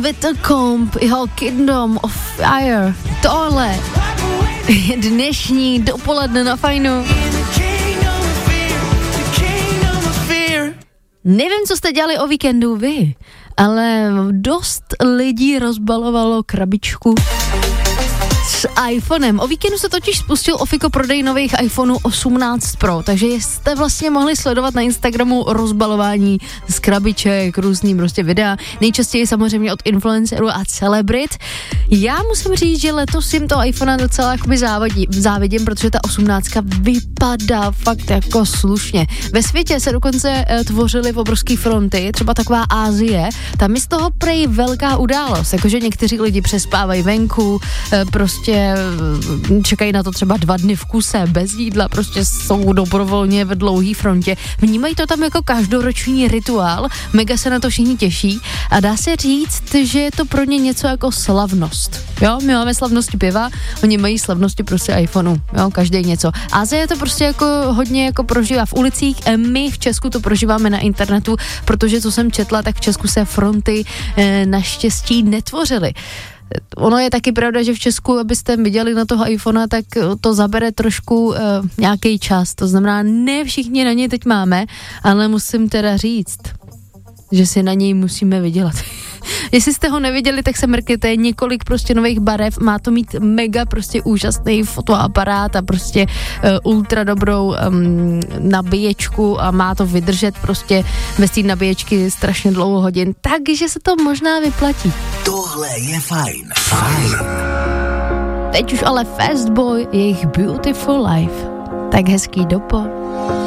Little Comp, jeho Kingdom of Fire. Tohle je dnešní dopoledne na Fajnu. Nevím, co jste dělali o víkendu vy, ale dost lidí rozbalovalo krabičku s iPhonem. O víkendu se totiž spustil ofiko prodej nových iPhoneů 18 Pro, takže jste vlastně mohli sledovat na Instagramu rozbalování z krabiček, různý prostě videa, nejčastěji samozřejmě od influencerů a celebrit. Já musím říct, že letos jim to iPhone docela jakoby závidím, protože ta 18 vypadá fakt jako slušně. Ve světě se dokonce tvořily obrovský fronty, třeba taková Asie, tam je z toho prej velká událost, jakože někteří lidi přespávají venku, prostě čekají na to třeba 2 dny v kuse, bez jídla, prostě jsou dobrovolně ve dlouhý frontě. Vnímají to tam jako každoroční rituál, mega se na to všichni těší a dá se říct, že je to pro ně něco jako slavnost. Jo, my máme slavnosti piva, oni mají slavnosti prostě iPhoneu, jo, každý něco. Azie to prostě jako hodně jako prožívá v ulicích, my v Česku to prožíváme na internetu, protože co jsem četla, tak v Česku se fronty naštěstí netvořily. Ono je taky pravda, že v Česku, abyste viděli na toho iPhonea, tak to zabere trošku nějaký čas. To znamená, ne všichni na něj teď máme, ale musím teda říct, že si na něj musíme vydělat. Jestli jste ho neviděli, tak se mrkněte, několik prostě nových barev, má to mít mega prostě úžasný fotoaparát a prostě ultra dobrou nabíječku a má to vydržet prostě bez té nabíječky strašně dlouho hodin, takže se to možná vyplatí. Tohle je fajn. Fajn. Teď už ale Fastboy, jejich Beautiful Life. Tak hezký dopo.